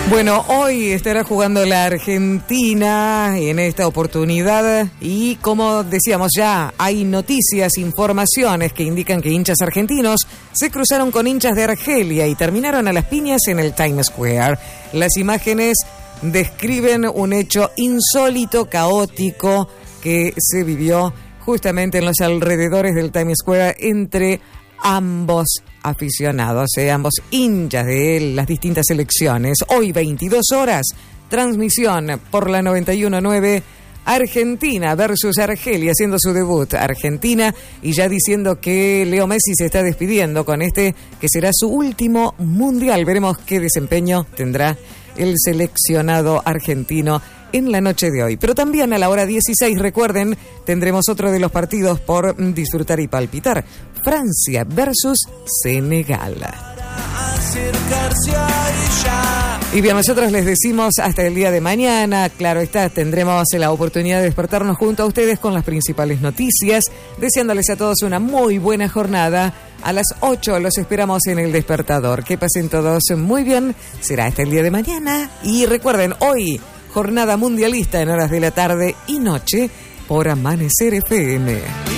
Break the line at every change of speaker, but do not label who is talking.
Bueno, hoy estará jugando la Argentina en esta oportunidad y como decíamos ya, hay noticias, informaciones que indican que hinchas argentinos se cruzaron con hinchas de Argelia y terminaron a las piñas en el Times Square. Las imágenes describen un hecho insólito, caótico, que se vivió justamente en los alrededores del Times Square entre ambos aficionados, ambos hinchas de las distintas selecciones. Hoy 22 horas, transmisión por la 91.9, Argentina versus Argelia, haciendo su debut Argentina y ya diciendo que Leo Messi se está despidiendo con este que será su último mundial. Veremos qué desempeño tendrá el seleccionado argentino en la noche de hoy. Pero también a la hora 16, recuerden, tendremos otro de los partidos por disfrutar y palpitar. Francia versus Senegal. Y bien, nosotros les decimos hasta el día de mañana. Claro está, tendremos la oportunidad de despertarnos junto a ustedes con las principales noticias, deseándoles a todos una muy buena jornada. A las 8 los esperamos en el despertador. Que pasen todos muy bien. Será hasta el día de mañana. Y recuerden, hoy jornada mundialista en horas de la tarde y noche por Amanecer FM.